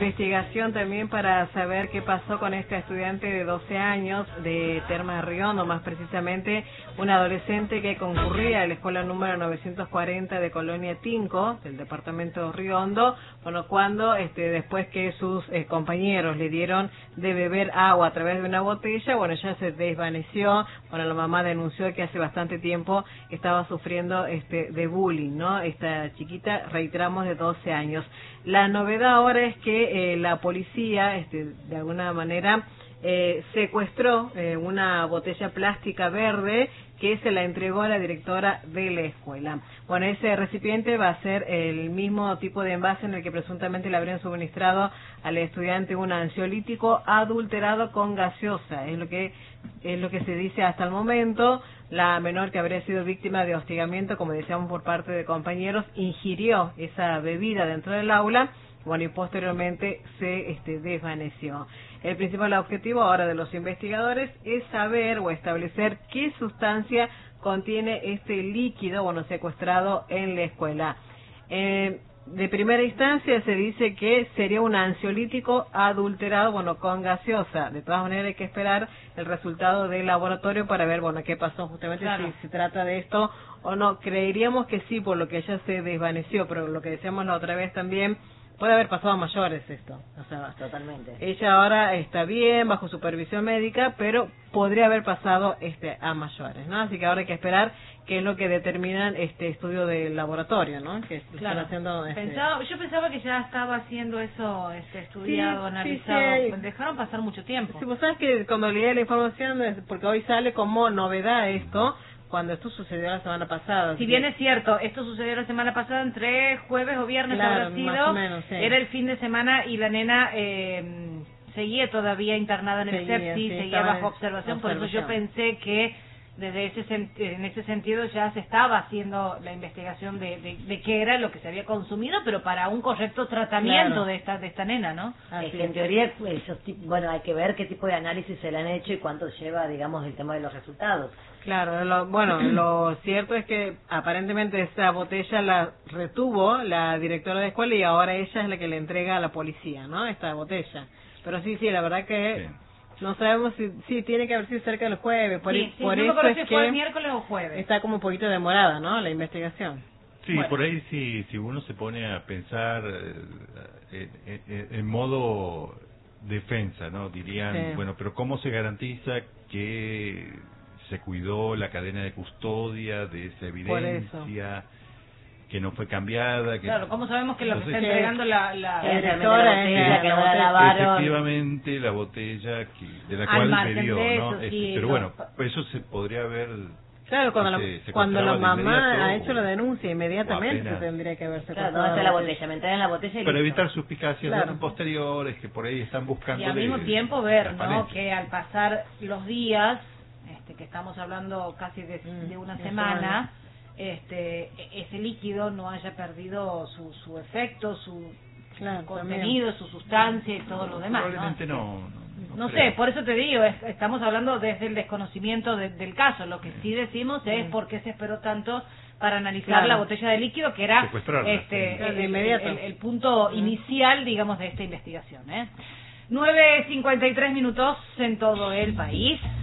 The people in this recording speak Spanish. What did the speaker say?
investigación también para saber qué pasó con esta estudiante de 12 años de Termas de Riondo, más precisamente una adolescente que concurría a la escuela número 940 de Colonia Tinco, del departamento de Riondo, bueno, cuando después que sus compañeros le dieron de beber agua a través de una botella, bueno, ella se desvaneció, bueno, la mamá denunció que hace bastante tiempo estaba sufriendo de bullying, ¿no? Esta chiquita, reiteramos, de 12 años. La novedad ahora es que la policía, de alguna manera, secuestró una botella plástica verde que se la entregó a la directora de la escuela. Bueno, ese recipiente va a ser el mismo tipo de envase en el que presuntamente le habrían suministrado al estudiante un ansiolítico adulterado con gaseosa. Es lo que se dice hasta el momento. La menor, que habría sido víctima de hostigamiento, como decíamos, por parte de compañeros, ingirió esa bebida dentro del aula, bueno, y posteriormente se desvaneció. El principal objetivo ahora de los investigadores es saber o establecer qué sustancia contiene este líquido, bueno, secuestrado en la escuela. De primera instancia se dice que sería un ansiolítico adulterado, bueno, con gaseosa. De todas maneras hay que esperar el resultado del laboratorio para ver, bueno, qué pasó justamente, claro, si se trata de esto o no. Creeríamos que sí, por lo que ella se desvaneció, pero lo que decíamos la otra vez también, puede haber pasado a mayores esto. O sea, totalmente. Ella ahora está bien, bajo supervisión médica, pero podría haber pasado a mayores, ¿no? Así que ahora hay que esperar qué es lo que determinan este estudio del laboratorio, ¿no? Que claro, están haciendo. Yo pensaba que ya estaba haciendo eso, estudiado, sí, analizado. Sí, dejaron pasar mucho tiempo. Sí, vos sabes que cuando leí la información, porque hoy sale como novedad esto, cuando esto sucedió la semana pasada. Si bien es cierto, esto sucedió la semana pasada, entre jueves o viernes, claro, habrá sido, más o menos, sí. Era el fin de semana y la nena seguía todavía internada en el sepsis, sí, seguía bajo observación, por eso yo pensé que en ese sentido ya se estaba haciendo la investigación de qué era lo que se había consumido, pero para un correcto tratamiento, claro, de esta nena, ¿no? Es que en teoría, bueno, hay que ver qué tipo de análisis se le han hecho y cuánto lleva, digamos, el tema de los resultados. Claro, lo cierto es que aparentemente esa botella la retuvo la directora de escuela y ahora ella es la que le entrega a la policía, ¿no? Esta botella. Pero sí, la verdad que sí. No sabemos si tiene que haber sido cerca del jueves, por eso no es si que fue el miércoles o jueves. Está como un poquito demorada, ¿no? La investigación. Sí, bueno, por ahí si uno se pone a pensar en modo defensa, ¿no? Dirían, sí, bueno, pero ¿cómo se garantiza que se cuidó la cadena de custodia de esa evidencia, que no fue cambiada? Claro, ¿cómo sabemos que lo que está entregando la directora es la que no la lavaron? Efectivamente, la botella de la cual bebió, ¿no? Sí, pero bueno, eso se podría haber... Claro, cuando la mamá ha hecho la denuncia, inmediatamente se tendría que haber secuestrado. Claro, ¿dónde está la botella? Me entregan la botella y para evitar suspicacias, claro, posteriores que por ahí están buscando. Y al mismo tiempo ver, ¿no?, que al pasar los días, que estamos hablando casi de una semana, ese líquido no haya perdido su efecto, su contenido, su sustancia y todo lo demás. Probablemente no sé, por eso te digo, estamos hablando desde el desconocimiento del caso. Lo que sí decimos es por qué se esperó tanto para analizar la botella de líquido, que era el punto inicial, digamos, de esta investigación. 9:53 minutos en todo el país.